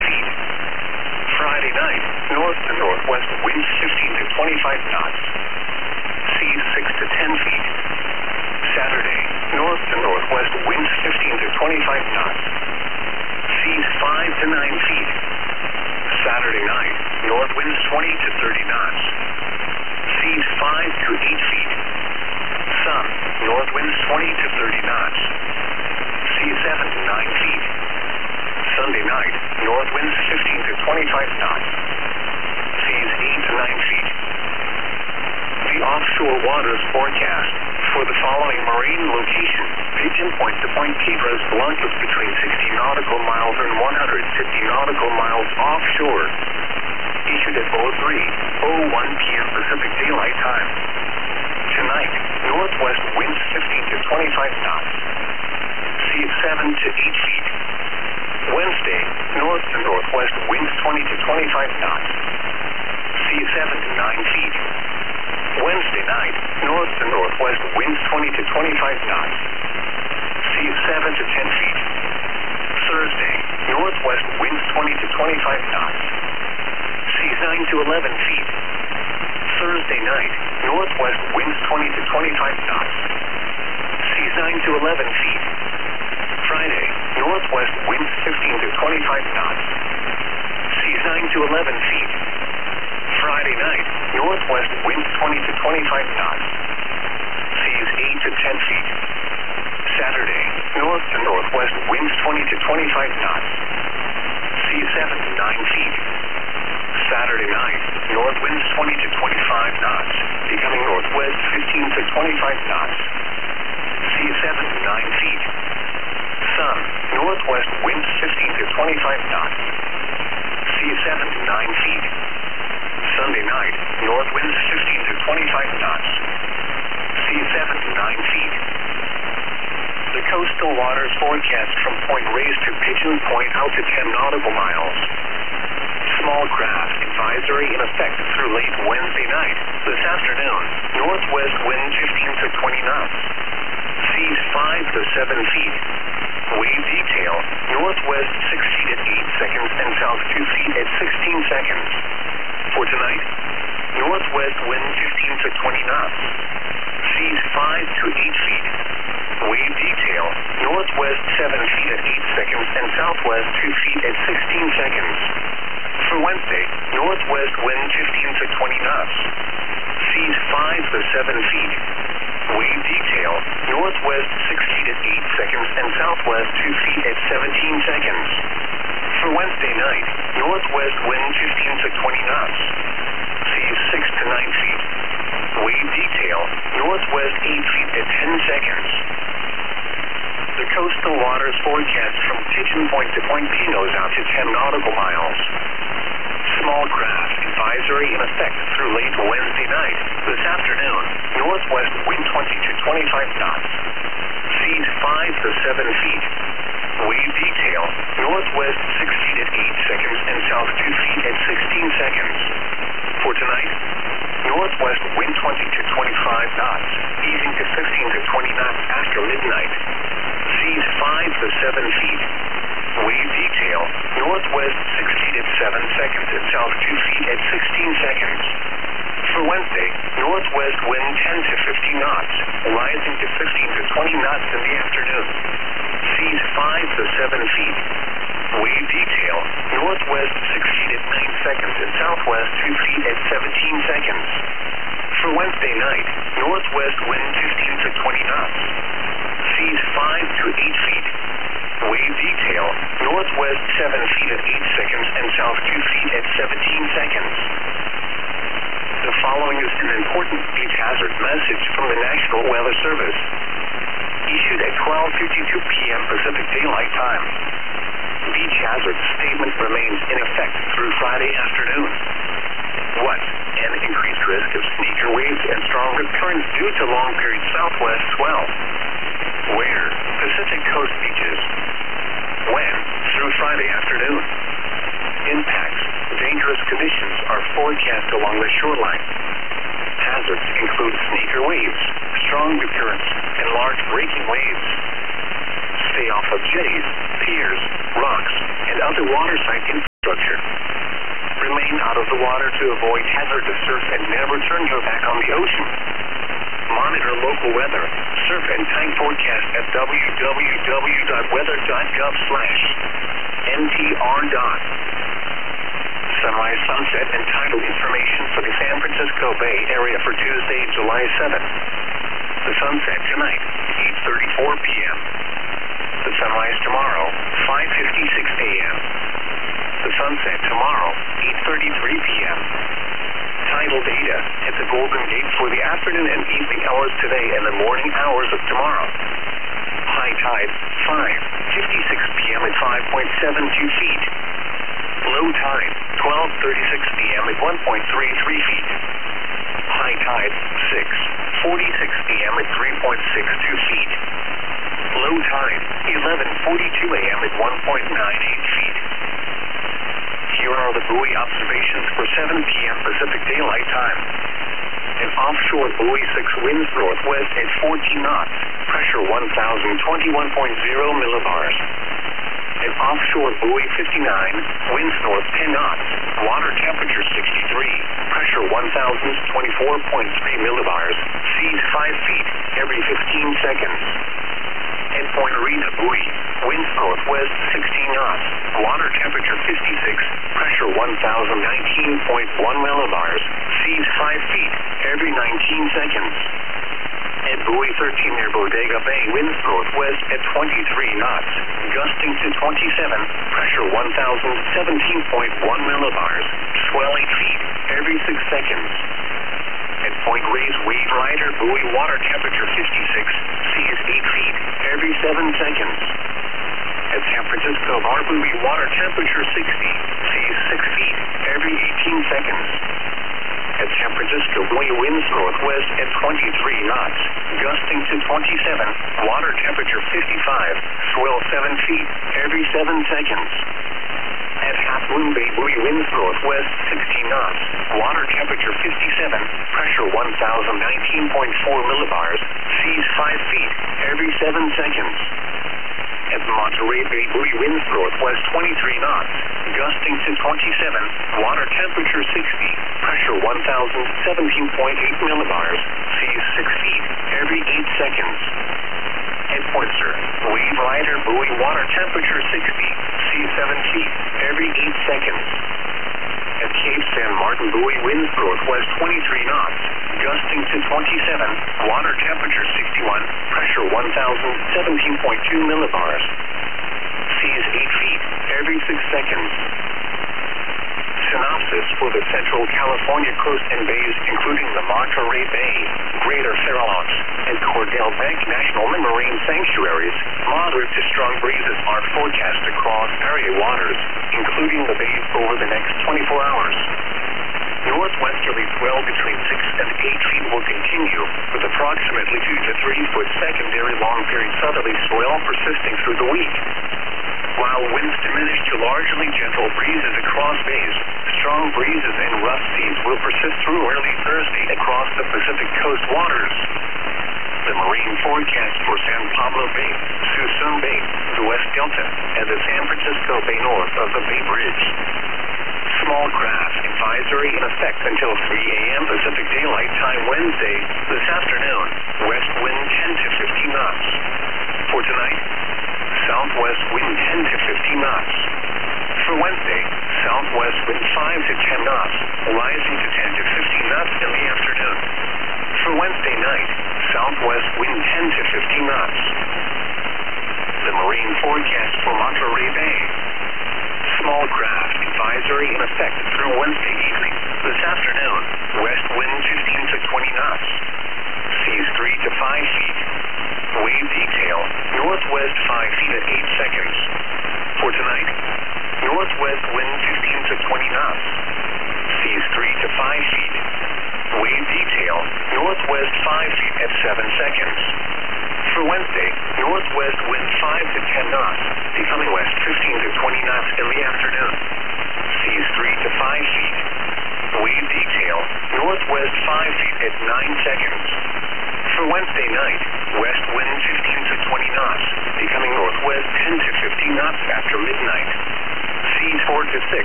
feet. Friday night, north to northwest winds 15 to 25 knots. Seas 6 to 10 feet. Saturday, north to northwest winds 15 to 25 knots. Seas 5 to 9 feet. Saturday night, north winds 20 to 30 knots. Seas 5 to 8 feet. Sun, north winds 20 to 30 knots. Seas 7 to 9 feet. Sunday night, north winds 15 to 25 knots. Seas 8 to 9 feet. The offshore waters forecast for the following marine location: Pigeon Point to Point Cabras Blancas between 60 nautical miles and 150 nautical miles offshore. Issued at 03:01 p.m. Pacific Daylight Time. Tonight, northwest winds 15 to 25 knots. Seas 7 to 8 feet. Wednesday, north to northwest winds 20 to 25 knots. Seas 7 to 9 feet. Wednesday night, north to northwest winds 20 to 25 knots. Seas 7 to 10 feet. Thursday, northwest winds 20 to 25 knots. Seas 9 to 11 feet. Thursday night, northwest winds 20 to 25 knots. Seas 9 to 11 feet. Friday, northwest winds 15 to 25 knots. Seas 9 to 11 feet. Friday night, northwest winds 20 to 25 knots. Seas 8 to 10 feet. Saturday, north to northwest winds 20 to 25 knots. Seas 7 to 9 feet. Saturday night, north winds 20 to 25 knots, becoming northwest 15 to 25 knots. Seas 7 to 9 feet. Sun, northwest winds 15 to 25 knots. Seas 7 to 9 feet. Sunday night, north winds 15 to 25 knots. Seas 7 to 9 feet. The coastal waters forecast from Point Reyes to Pigeon Point out to 10 nautical miles. Small craft advisory in effect through late Wednesday night. This afternoon, northwest wind 15 to 20 knots. Seas 5 to 7 feet. Wave detail, northwest 6 feet at 8 seconds and south 2 feet at 16 seconds. For tonight, northwest wind 15 to 20 knots. Seas 5 to 8 feet. Wave detail, northwest 7 feet at 8 seconds and southwest 2 feet at 16 seconds. For Wednesday, northwest wind 15 to 20 knots. Seas 5 to 7 feet. Wave detail, northwest 6 feet at 8 seconds and southwest 2 feet at 17 seconds. For Wednesday night, northwest wind 15 to 20 knots. Seas 6 to 9 feet. Wave detail, northwest 8 feet at 10 seconds. The coastal waters forecast from Pigeon Point to Point Pinos out to 10 nautical miles. Small craft advisory in effect through late Wednesday night. This afternoon, northwest wind 20 to 25 knots. Seas 5 to 7 feet. Wave detail, northwest 6 feet at 8 seconds and south 2 feet at 16 seconds. For tonight, northwest wind 20 to 25 knots, easing to 15 to 20 knots after midnight. Seas 5 to 7 feet. Wave detail, northwest 6 feet at 7 seconds and south 2 feet at 16 seconds. For Wednesday, northwest wind 10 to 15 knots, rising to 15 to 20 knots in the afternoon. Seas 5 to 7 feet. Wave detail, northwest 6 feet at 9 seconds and southwest 2 feet at 17 seconds. For Wednesday night, northwest wind 15 to 20 knots. Seas 5 to 8 feet. Wave detail, northwest 7 feet at 8 seconds and south 2 feet at 17 seconds. The following is an important beach hazard message from the National Weather Service. Issued at 12:52 p.m. Pacific Daylight Time. Beach hazard statement remains in effect through Friday afternoon. 1. An increased risk of sneaker waves and stronger currents due to long-period southwest swell. Where? Pacific Coast beaches. When? Through Friday afternoon. Impacts. Dangerous conditions are forecast along the shoreline. Hazards include sneaker waves, strong currents, and large breaking waves. Stay off of jetties, piers, rocks, and other waterside structure. Remain out of the water to avoid hazardous surf and never turn your back on the ocean. Monitor local weather, surf and time forecast at www.weather.gov/NTR. Sunrise, sunset, and tidal information for the San Francisco Bay Area for Tuesday, July 7th. The sunset tonight, 8:34 p.m. The sunrise tomorrow, 5:56 a.m. The sunset tomorrow, 8:33 p.m. Tidal data at the Golden Gate for the afternoon and evening hours today and the morning hours of tomorrow. High tide, 5:56 p.m. at 5.72 feet. Low tide, 12:36 p.m. at 1.33 feet. High tide, 6:46 p.m. at 3.62 feet. Low tide, 11:42 a.m. at 1.98 feet. Here are the buoy observations for 7 p.m. Pacific Daylight Time. An offshore buoy 6 winds northwest at 14 knots, pressure 1,021.0 millibars. An offshore buoy 59, winds north 10 knots, water temperature 63, pressure 1,024.3 millibars, seas 5 feet every 15 seconds. At Point Arena buoy, winds northwest 16 knots, water temperature 56, pressure 1,019.1 millibars, seas 5 feet every 19 seconds. At buoy 13 near Bodega Bay, winds northwest at 23 knots, gusting to 27, pressure 1,017.1 millibars, swell 8 feet every 6 seconds. At Point Reyes Wave Rider buoy, water temperature 56, seas 8 feet every 7 seconds. At San Francisco Bar buoy, water temperature 60, seas 6 feet every 18 seconds. At San Francisco buoy, winds northwest at 23 knots, gusting to 27, water temperature 55, swell 7 feet every 7 seconds. At Half Moon Bay buoy, winds northwest 16 knots, water temperature 57, pressure 1,019.4 millibars, seas 5 feet every 7 seconds. At Monterey Bay buoy, winds northwest 23 knots, gusting to 27, water temperature 60, pressure 1,017.8 millibars, seas 6 feet every 8 seconds. At Pointer, Wave Rider buoy, water temperature 60, seas 7 feet every 8 seconds. At Cape San Martin buoy, winds northwest 23 knots, gusting to 27, water temperature 61, pressure 1,017.2 millibars, seas 8 feet every 6 seconds. Synopsis for the Central California coast and bays, including the Monterey Bay, Greater Farallones, and Cordell Bank National Marine Sanctuaries. Moderate to strong breezes are forecast across area waters, including the bays over the next 24 hours. Northwesterly swell between 6 and 8 feet will continue, with approximately 2 to 3 foot secondary long-period southerly swell persisting through the week. While winds diminish to largely gentle breezes across bays, strong breezes and rough seas will persist through early Thursday across the Pacific Coast waters. The marine forecast for San Pablo Bay, Suisun Bay, the West Delta, and the San Francisco Bay north of the Bay Bridge. Small craft advisory in effect until 3 a.m. Pacific Daylight Time Wednesday, this afternoon, west wind 10 to 15 knots. For tonight, southwest wind 10 to 15 knots. For Wednesday, southwest wind 5 to 10 knots, rising to 10 to 15 knots in the afternoon. For Wednesday night, southwest wind 10 to 15 knots. The marine forecast for Monterey Bay. Small craft advisory in effect through Wednesday evening. This afternoon, west wind 15 to 20 knots. Seas 3 to 5 feet. Wave detail, northwest 5 feet at 8 seconds. For tonight, northwest wind 15 to 20 knots. Seas 3 to 5 feet. Wave detail, northwest 5 feet at 7 seconds. For Wednesday, northwest wind 5 to 10 knots, becoming west 15 to 20 knots in the afternoon. Seas 3 to 5 feet. Wave detail, northwest 5 feet at 9 seconds. For Wednesday night, west wind 15 to 20 knots, becoming northwest 10 to 15 knots after midnight. Seas 4 to 6.